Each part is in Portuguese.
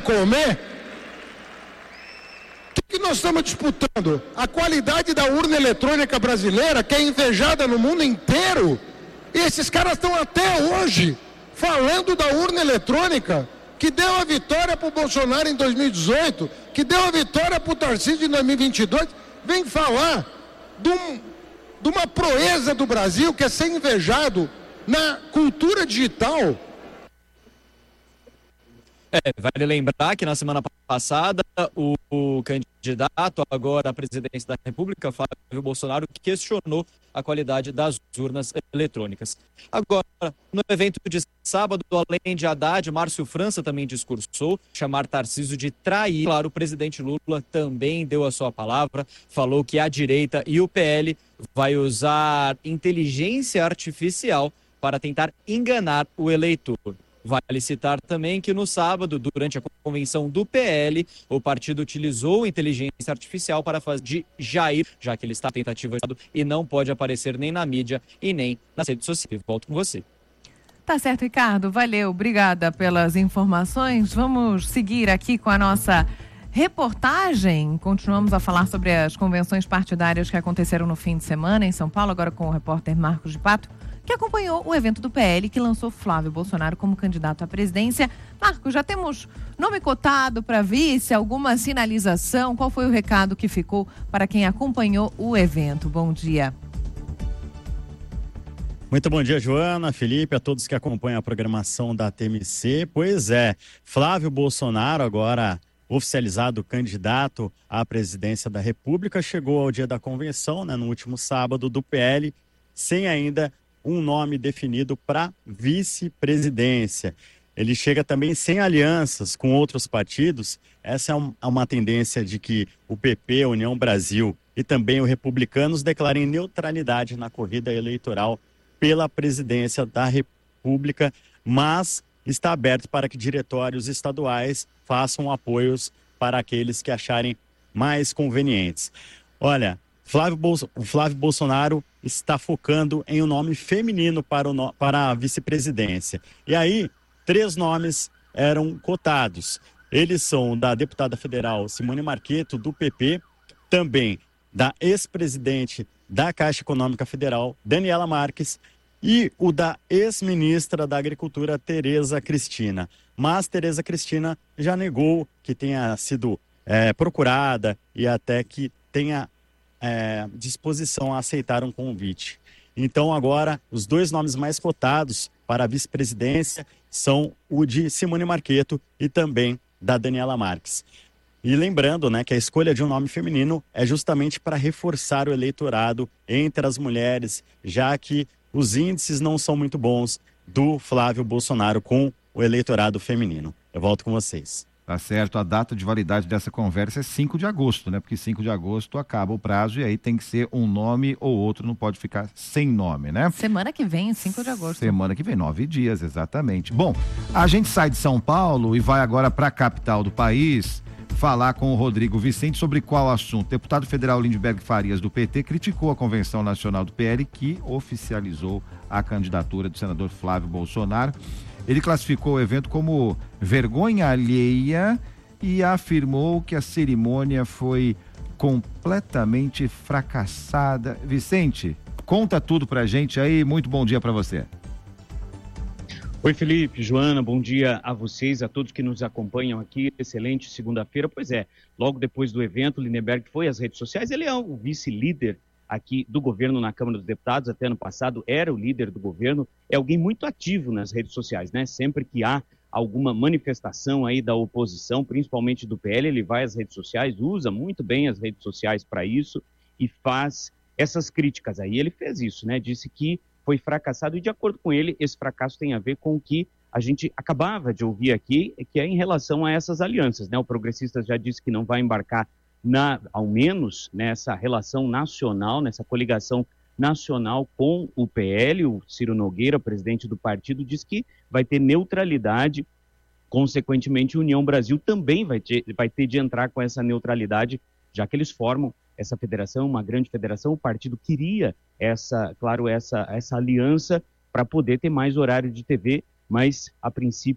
comer? O que nós estamos disputando? A qualidade da urna eletrônica brasileira, que é invejada no mundo inteiro. E esses caras estão até hoje falando da urna eletrônica, que deu a vitória para o Bolsonaro em 2018, que deu a vitória para o Tarcísio em 2022. Vem falar de uma proeza do Brasil que é ser invejado na cultura digital. Vale lembrar que na semana passada o candidato agora à presidência da República, Flávio Bolsonaro, questionou a qualidade das urnas eletrônicas. Agora, no evento de sábado, além de Haddad, Márcio França também discursou, chamar Tarcísio de trair. Claro, o presidente Lula também deu a sua palavra, falou que a direita e o PL vai usar inteligência artificial para tentar enganar o eleitor. Vale citar também que no sábado, durante a convenção do PL, o partido utilizou inteligência artificial para fazer de Jair, já que ele está em tentativa e não pode aparecer nem na mídia e nem nas redes sociais. Volto com você. Tá certo, Ricardo. Valeu. Obrigada pelas informações. Vamos seguir aqui com a nossa reportagem. Continuamos a falar sobre as convenções partidárias que aconteceram no fim de semana em São Paulo, agora com o repórter Marcos de Pato, que acompanhou o evento do PL, que lançou Flávio Bolsonaro como candidato à presidência. Marcos, já temos nome cotado para vice, alguma sinalização? Qual foi o recado que ficou para quem acompanhou o evento? Bom dia. Muito bom dia, Joana, Felipe, a todos que acompanham a programação da TMC. Pois é, Flávio Bolsonaro, agora oficializado candidato à presidência da República, chegou ao dia da convenção, no último sábado, do PL, sem ainda um nome definido para vice-presidência. Ele chega também sem alianças com outros partidos. Essa é uma tendência de que o PP, a União Brasil e também os republicanos declarem neutralidade na corrida eleitoral pela presidência da República, mas está aberto para que diretórios estaduais façam apoios para aqueles que acharem mais convenientes. Olha, o Flávio Bolsonaro está focando em um nome feminino para a vice-presidência. E aí, 3 nomes eram cotados. Eles são da deputada federal Simone Marcheto, do PP, também da ex-presidente da Caixa Econômica Federal, Daniela Marques, e o da ex-ministra da Agricultura, Tereza Cristina. Mas Tereza Cristina já negou que tenha sido procurada e até que tenha disposição a aceitar um convite. Então agora os 2 nomes mais cotados para a vice-presidência são o de Simone Marcheto e também da Daniela Marques. E lembrando, que a escolha de um nome feminino é justamente para reforçar o eleitorado entre as mulheres, já que os índices não são muito bons do Flávio Bolsonaro com o eleitorado feminino. Eu volto com vocês. Tá certo, a data de validade dessa conversa é 5 de agosto, Porque 5 de agosto acaba o prazo e aí tem que ser um nome ou outro, não pode ficar sem nome, Semana que vem, 5 de agosto. Semana que vem, 9 dias, exatamente. Bom, a gente sai de São Paulo e vai agora para a capital do país falar com o Rodrigo Vicente sobre qual assunto. Deputado federal Lindbergh Farias, do PT, criticou a Convenção Nacional do PL, que oficializou a candidatura do senador Flávio Bolsonaro. Ele classificou o evento como vergonha alheia e afirmou que a cerimônia foi completamente fracassada. Vicente, conta tudo pra gente aí, muito bom dia pra você. Oi, Felipe, Joana, bom dia a vocês, a todos que nos acompanham aqui, excelente segunda-feira. Pois é, logo depois do evento, Lindbergh foi às redes sociais, ele é o vice-líder aqui do governo na Câmara dos Deputados, até ano passado era o líder do governo, é alguém muito ativo nas redes sociais, Sempre que há alguma manifestação aí da oposição, principalmente do PL, ele vai às redes sociais, usa muito bem as redes sociais para isso e faz essas críticas aí. Ele fez isso, Disse que foi fracassado e, de acordo com ele, esse fracasso tem a ver com o que a gente acabava de ouvir aqui, que é em relação a essas alianças, O Progressistas já disse que não vai embarcar ao menos nessa relação nacional, nessa coligação nacional com o PL. O Ciro Nogueira, presidente do partido, diz que vai ter neutralidade, consequentemente, União Brasil também vai ter de entrar com essa neutralidade, já que eles formam essa federação, uma grande federação. O partido queria essa aliança para poder ter mais horário de TV, mas a princípio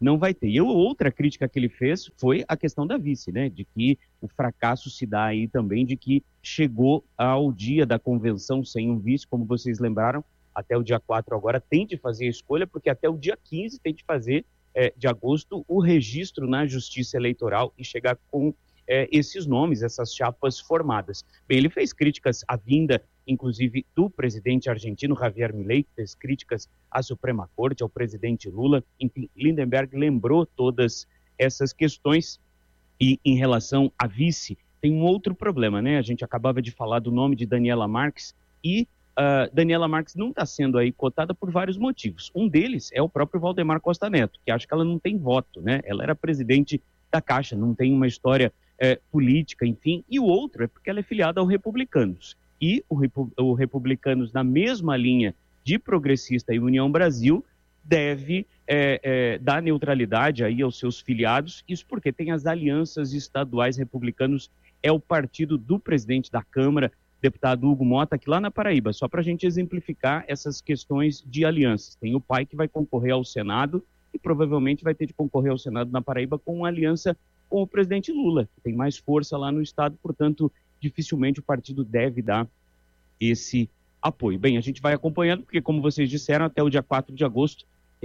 não vai ter. E outra crítica que ele fez foi a questão da vice, né? De que o fracasso se dá aí também, de que chegou ao dia da convenção sem um vice, como vocês lembraram, até o dia 4 agora tem de fazer a escolha, porque até o dia 15 tem de fazer, de agosto, o registro na Justiça Eleitoral e chegar com esses nomes, essas chapas formadas. Bem, ele fez críticas à vinda, inclusive, do presidente argentino Javier Milei, que fez críticas à Suprema Corte, ao presidente Lula. Enfim, Lindenberg lembrou todas essas questões. E em relação à vice, tem um outro problema, né? A gente acabava de falar do nome de Daniela Marques e Daniela Marques não está sendo aí cotada por vários motivos. Um deles é o próprio Valdemar Costa Neto, que acha que ela não tem voto, né? Ela era presidente da Caixa, não tem uma história política, enfim. E o outro é porque ela é filiada ao Republicanos. E o Republicanos, na mesma linha de Progressista e União Brasil, deve dar neutralidade aí aos seus filiados, isso porque tem as alianças estaduais. Republicanos é o partido do presidente da Câmara, deputado Hugo Mota, aqui lá na Paraíba, só para a gente exemplificar essas questões de alianças. Tem o pai que vai concorrer ao Senado e provavelmente vai ter de concorrer ao Senado na Paraíba com uma aliança com o presidente Lula, que tem mais força lá no estado, portanto, dificilmente o partido deve dar esse apoio. Bem, a gente vai acompanhando, porque como vocês disseram, até o dia 4 de agosto tem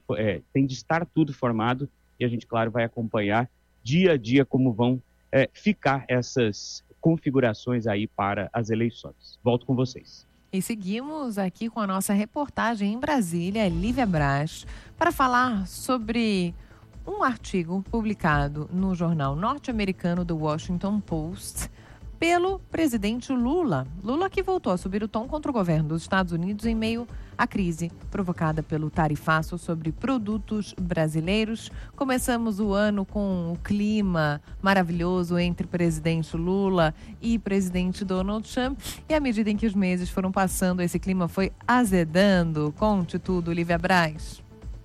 de estar tudo formado e a gente, claro, vai acompanhar dia a dia como vão ficar essas configurações aí para as eleições. Volto com vocês. E seguimos aqui com a nossa reportagem em Brasília, Lívia Braz, para falar sobre um artigo publicado no jornal norte-americano The Washington Post pelo presidente Lula. Lula que voltou a subir o tom contra o governo dos Estados Unidos em meio à crise provocada pelo tarifaço sobre produtos brasileiros. Começamos o ano com o clima maravilhoso entre presidente Lula e presidente Donald Trump. E à medida em que os meses foram passando, esse clima foi azedando. Conte tudo, Lívia Braz.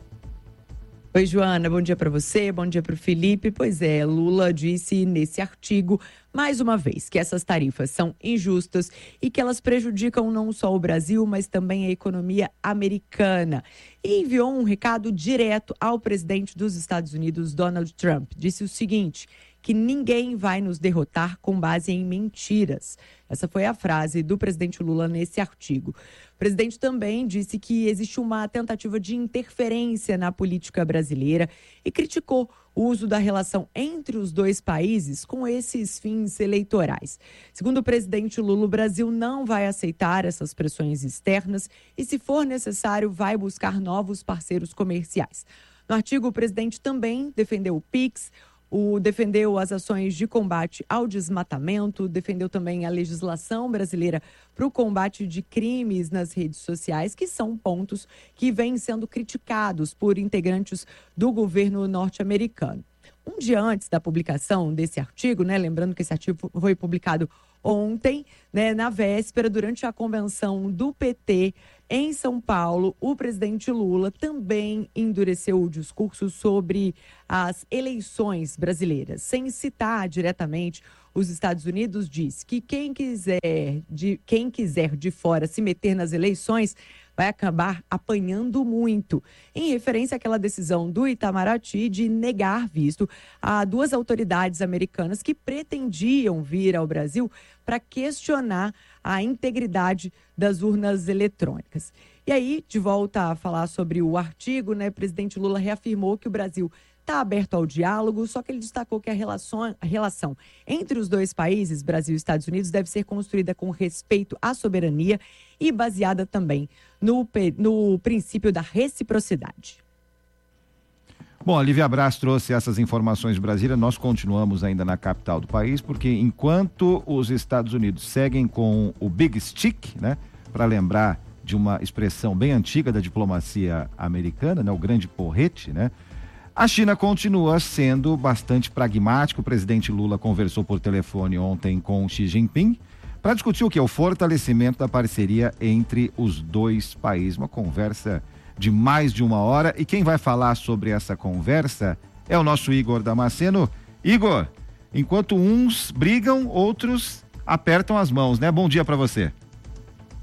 Oi, Joana, bom dia para você, bom dia para o Felipe. Pois é, Lula disse nesse artigo, mais uma vez, que essas tarifas são injustas e que elas prejudicam não só o Brasil, mas também a economia americana. E enviou um recado direto ao presidente dos Estados Unidos, Donald Trump. Disse o seguinte, que ninguém vai nos derrotar com base em mentiras. Essa foi a frase do presidente Lula nesse artigo. O presidente também disse que existe uma tentativa de interferência na política brasileira e criticou o uso da relação entre os dois países com esses fins eleitorais. Segundo o presidente Lula, o Brasil não vai aceitar essas pressões externas e, se for necessário, vai buscar novos parceiros comerciais. No artigo, o presidente também defendeu o PIX, defendeu as ações de combate ao desmatamento, defendeu também a legislação brasileira para o combate de crimes nas redes sociais, que são pontos que vêm sendo criticados por integrantes do governo norte-americano. Um dia antes da publicação desse artigo, lembrando que esse artigo foi publicado ontem, na véspera, durante a convenção do PT em São Paulo, o presidente Lula também endureceu o discurso sobre as eleições brasileiras. Sem citar diretamente os Estados Unidos, diz que quem quiser de fora se meter nas eleições vai acabar apanhando muito, em referência àquela decisão do Itamaraty de negar visto a duas autoridades americanas que pretendiam vir ao Brasil para questionar a integridade das urnas eletrônicas. E aí, de volta a falar sobre o artigo, o presidente Lula reafirmou que o Brasil está aberto ao diálogo, só que ele destacou que a relação entre os dois países, Brasil e Estados Unidos, deve ser construída com respeito à soberania e baseada também no princípio da reciprocidade. Bom, a Lívia Braz trouxe essas informações de Brasília. Nós continuamos ainda na capital do país, porque enquanto os Estados Unidos seguem com o Big Stick, para lembrar de uma expressão bem antiga da diplomacia americana, o grande porrete, a China continua sendo bastante pragmática. O presidente Lula conversou por telefone ontem com Xi Jinping para discutir o que é o fortalecimento da parceria entre os dois países. Uma conversa de mais de 1 hora, e quem vai falar sobre essa conversa é o nosso Igor Damasceno. Igor, enquanto uns brigam, outros apertam as mãos, Bom dia para você.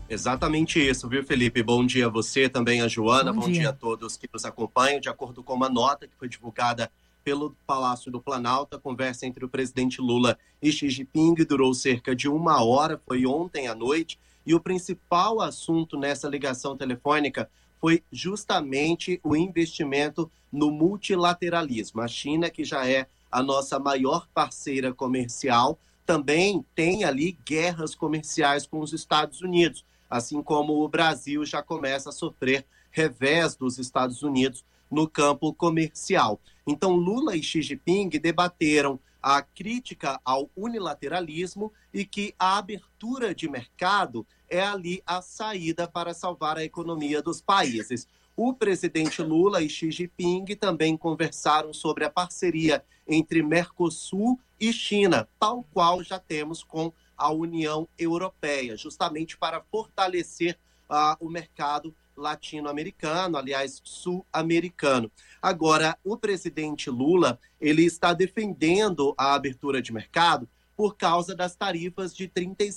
Exatamente isso, viu, Felipe? Bom dia a você, também a Joana, bom dia a todos que nos acompanham. De acordo com uma nota que foi divulgada pelo Palácio do Planalto, a conversa entre o presidente Lula e Xi Jinping durou cerca de 1 hora, foi ontem à noite, e o principal assunto nessa ligação telefônica foi justamente o investimento no multilateralismo. A China, que já é a nossa maior parceira comercial, também tem ali guerras comerciais com os Estados Unidos, assim como o Brasil já começa a sofrer revés dos Estados Unidos no campo comercial. Então, Lula e Xi Jinping debateram a crítica ao unilateralismo e que a abertura de mercado é ali a saída para salvar a economia dos países. O presidente Lula e Xi Jinping também conversaram sobre a parceria entre Mercosul e China, tal qual já temos com a União Europeia, justamente para fortalecer o mercado latino-americano, aliás, sul-americano. Agora, o presidente Lula, ele está defendendo a abertura de mercado por causa das tarifas de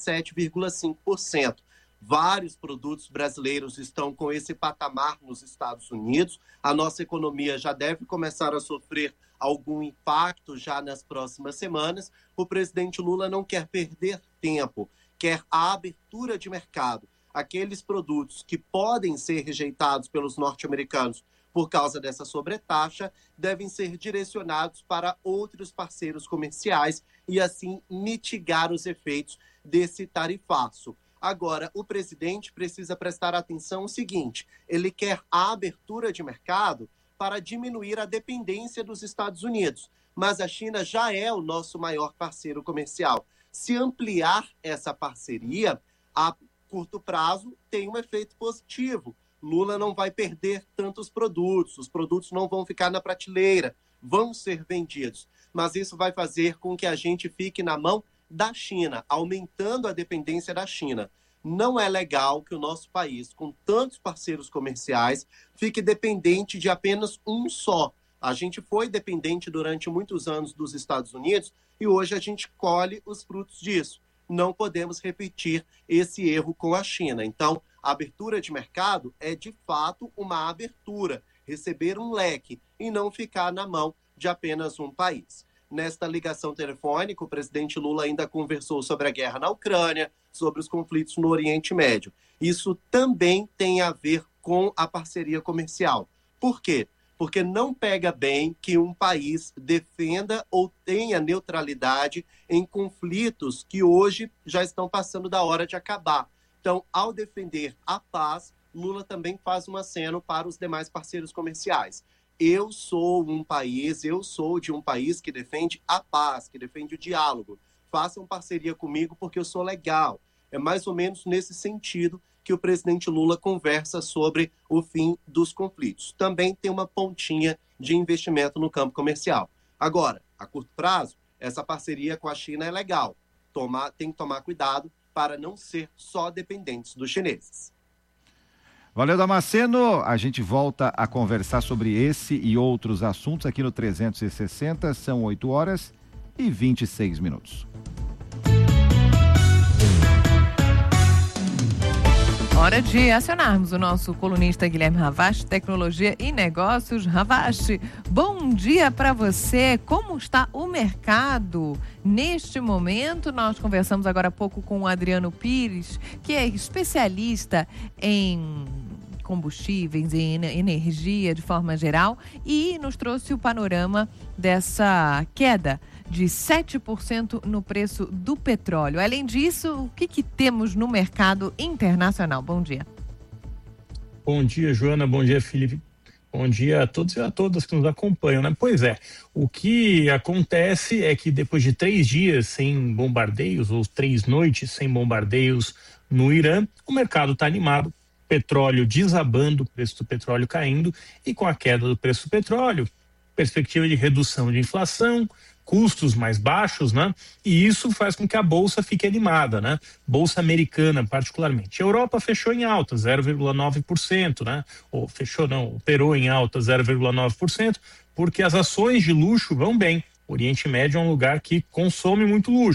37,5%. Vários produtos brasileiros estão com esse patamar nos Estados Unidos. A nossa economia já deve começar a sofrer algum impacto já nas próximas semanas. O presidente Lula não quer perder tempo, quer a abertura de mercado. Aqueles produtos que podem ser rejeitados pelos norte-americanos por causa dessa sobretaxa devem ser direcionados para outros parceiros comerciais e assim mitigar os efeitos desse tarifaço. Agora, o presidente precisa prestar atenção no seguinte: ele quer a abertura de mercado para diminuir a dependência dos Estados Unidos, mas a China já é o nosso maior parceiro comercial. Se ampliar essa parceria, a curto prazo tem um efeito positivo. Lula não vai perder tantos produtos, os produtos não vão ficar na prateleira, vão ser vendidos. Mas isso vai fazer com que a gente fique na mão da China, aumentando a dependência da China. Não é legal que o nosso país, com tantos parceiros comerciais, fique dependente de apenas um só. A gente foi dependente durante muitos anos dos Estados Unidos e hoje a gente colhe os frutos disso. Não podemos repetir esse erro com a China. Então, a abertura de mercado é, de fato, uma abertura, receber um leque e não ficar na mão de apenas um país. Nesta ligação telefônica, o presidente Lula ainda conversou sobre a guerra na Ucrânia, sobre os conflitos no Oriente Médio. Isso também tem a ver com a parceria comercial. Por quê? Porque não pega bem que um país defenda ou tenha neutralidade em conflitos que hoje já estão passando da hora de acabar. Então, ao defender a paz, Lula também faz um aceno para os demais parceiros comerciais. Eu sou de um país que defende a paz, que defende o diálogo. Façam parceria comigo porque eu sou legal. É mais ou menos nesse sentido que o presidente Lula conversa sobre o fim dos conflitos. Também tem uma pontinha de investimento no campo comercial. Agora, a curto prazo, essa parceria com a China é legal. Tem que tomar cuidado para não ser só dependentes dos chineses. Valeu, Damasceno. A gente volta a conversar sobre esse e outros assuntos aqui no 360. São 8h26. Hora de acionarmos o nosso colunista Guilherme Ravache, Tecnologia e Negócios. Ravache, bom dia para você. Como está o mercado neste momento? Nós conversamos agora há pouco com o Adriano Pires, que é especialista em combustíveis e energia de forma geral, e nos trouxe o panorama dessa queda de 7% no preço do petróleo. Além disso, o que temos no mercado internacional? Bom dia. Bom dia, Joana. Bom dia, Felipe. Bom dia a todos e a todas que nos acompanham, né? Pois é, o que acontece é que depois de 3 dias sem bombardeios, ou 3 noites sem bombardeios no Irã, o mercado está animado, petróleo desabando, o preço do petróleo caindo, e com a queda do preço do petróleo, perspectiva de redução de inflação, custos mais baixos, né? E isso faz com que a bolsa fique animada, né? Bolsa americana, particularmente. A Europa fechou em alta, 0,9%, né? Operou em alta, 0,9%, porque as ações de luxo vão bem. O Oriente Médio é um lugar que consome muito luxo.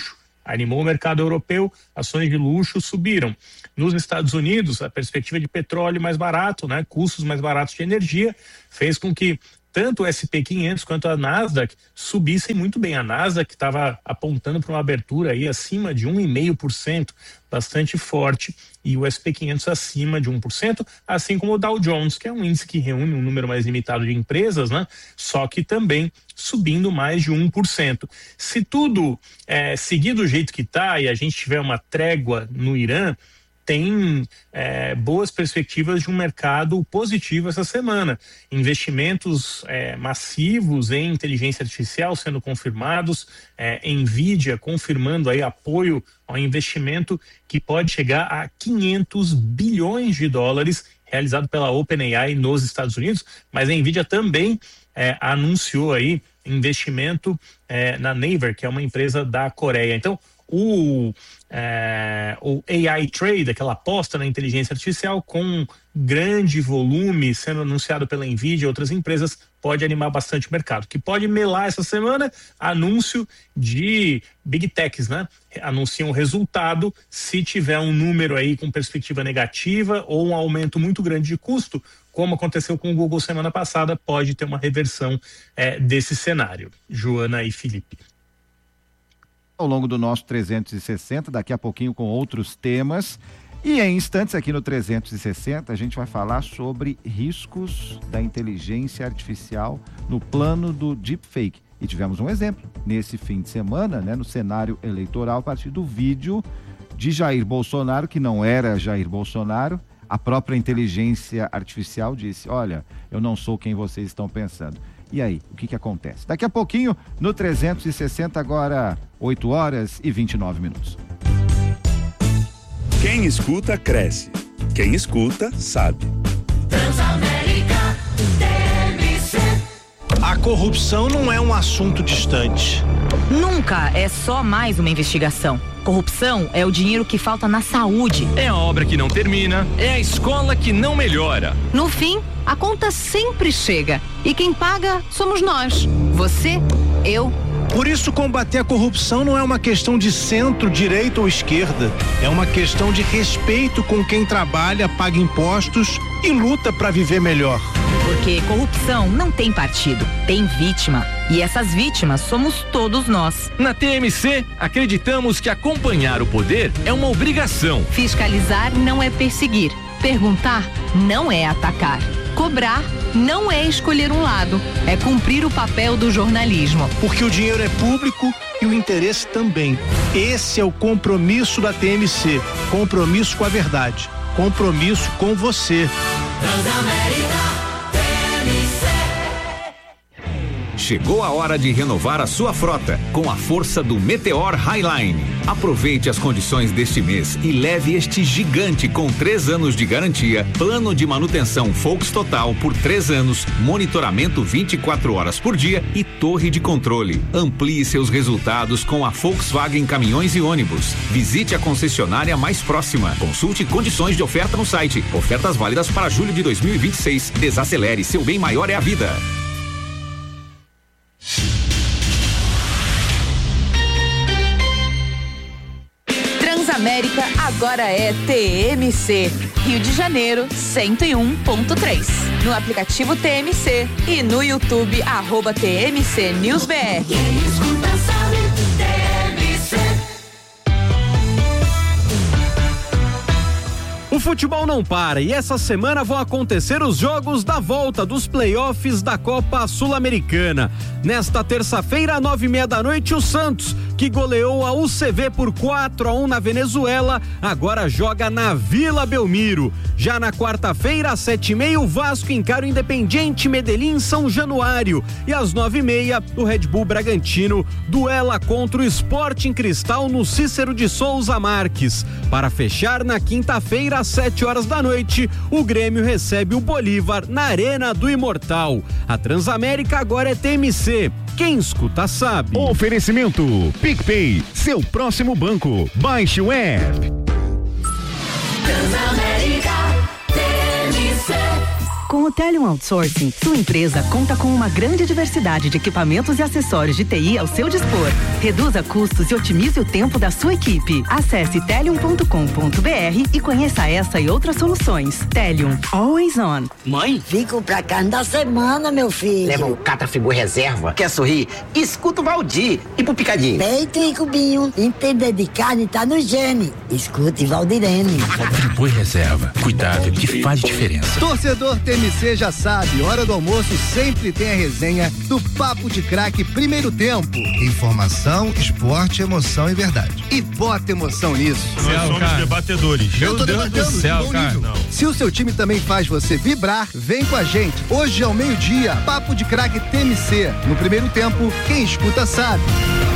animou o mercado europeu, ações de luxo subiram. Nos Estados Unidos, a perspectiva de petróleo mais barato, né, custos mais baratos de energia, fez com que tanto o S&P 500 quanto a Nasdaq subissem muito bem. A Nasdaq estava apontando para uma abertura aí acima de 1,5%, bastante forte, e o S&P 500 acima de 1%, assim como o Dow Jones, que é um índice que reúne um número mais limitado de empresas, né? Só que também subindo mais de 1%. Se tudo seguir do jeito que está e a gente tiver uma trégua no Irã, tem boas perspectivas de um mercado positivo essa semana. Investimentos massivos em inteligência artificial sendo confirmados, Nvidia confirmando aí apoio ao investimento que pode chegar a 500 bilhões de dólares realizado pela OpenAI nos Estados Unidos, mas a Nvidia também anunciou aí investimento na Naver, que é uma empresa da Coreia. Então, o AI Trade, aquela aposta na inteligência artificial com grande volume sendo anunciado pela Nvidia e outras empresas, pode animar bastante o mercado. Que pode melar essa semana, anúncio de Big Techs, né? Anunciam o resultado, se tiver um número aí com perspectiva negativa ou um aumento muito grande de custo, como aconteceu com o Google semana passada, pode ter uma reversão desse cenário. Joana e Felipe. Ao longo do nosso 360, daqui a pouquinho com outros temas. E em instantes aqui no 360 a gente vai falar sobre riscos da inteligência artificial no plano do deepfake. E tivemos um exemplo nesse fim de semana, né, no cenário eleitoral, a partir do vídeo de Jair Bolsonaro, que não era Jair Bolsonaro. A própria inteligência artificial disse: olha, eu não sou quem vocês estão pensando. E aí, o que acontece? Daqui a pouquinho, no 360, agora 8h29. Quem escuta, cresce. Quem escuta, sabe. Transamérica TMC. A corrupção não é um assunto distante. Nunca é só mais uma investigação. Corrupção é o dinheiro que falta na saúde. É a obra que não termina, é a escola que não melhora. No fim, a conta sempre chega. E quem paga somos nós. Você, eu. Por isso, combater a corrupção não é uma questão de centro, direita ou esquerda. É uma questão de respeito com quem trabalha, paga impostos e luta para viver melhor. Porque corrupção não tem partido, tem vítima. E essas vítimas somos todos nós. Na TMC, acreditamos que acompanhar o poder é uma obrigação. Fiscalizar não é perseguir. Perguntar não é atacar. Cobrar não é escolher um lado, é cumprir o papel do jornalismo. Porque o dinheiro é público e o interesse também. Esse é o compromisso da TMC. Compromisso com a verdade. Compromisso com você. Transamérica TMC. Chegou a hora de renovar a sua frota com a força do Meteor Highline. Aproveite as condições deste mês e leve este gigante com 3 anos de garantia, plano de manutenção Volks Total por 3 anos, monitoramento 24 horas por dia e torre de controle. Amplie seus resultados com a Volkswagen Caminhões e Ônibus. Visite a concessionária mais próxima. Consulte condições de oferta no site. Ofertas válidas para julho de 2026. Desacelere, seu bem maior é a vida. Transamérica agora é TMC. Rio de Janeiro 101.3. No aplicativo TMC e no YouTube @TMC News BR. Quem escuta sabe, TMC. O futebol não para e essa semana vão acontecer os jogos da volta dos playoffs da Copa Sul-Americana. Nesta terça-feira, 9h30 o Santos, que goleou a UCV por 4-1 na Venezuela, agora joga na Vila Belmiro. Já na quarta-feira, às 7h30, o Vasco encara o Independiente Medellín São Januário. E às 9h30, o Red Bull Bragantino duela contra o Sporting Cristal no Cícero de Souza Marques. Para fechar, na quinta-feira, às 7h, o Grêmio recebe o Bolívar na Arena do Imortal. A Transamérica agora é TMC. Quem escuta sabe. Oferecimento PicPay, seu próximo banco. Baixe o app. Transamérica TMC. Com o Telium Outsourcing, sua empresa conta com uma grande diversidade de equipamentos e acessórios de TI ao seu dispor. Reduza custos e otimize o tempo da sua equipe. Acesse telium.com.br e conheça essa e outras soluções. Telium, always on. Mãe, fico pra carne da semana, meu filho. Leva o Catrafigor Reserva. Quer sorrir? Escuta o Valdir. E pro picadinho? Peito e cubinho. Entender de carne tá no gene. Escute Valdirene. Friboi Reserva. Cuidado que faz diferença. Torcedor TMC já sabe, hora do almoço sempre tem a resenha do Papo de Craque Primeiro Tempo. Informação, esporte, emoção e verdade. E bota emoção nisso. Nós somos debatedores. Meu Deus do céu, cara. Se o seu time também faz você vibrar, vem com a gente. Hoje ao meio-dia, Papo de Craque TMC. No Primeiro Tempo, quem escuta sabe.